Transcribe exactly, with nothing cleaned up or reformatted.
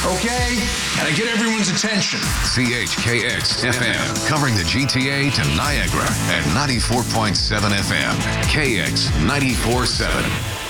Okay? Gotta get everyone's attention. C H K X F M, covering the G T A to Niagara at ninety-four point seven F M. K X ninety-four point seven.